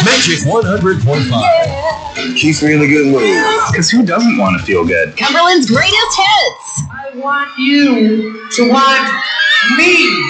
Magic 100.5. Keeps me in a good mood. Because who doesn't want to feel good? Cumberland's greatest hits. I want you to want me.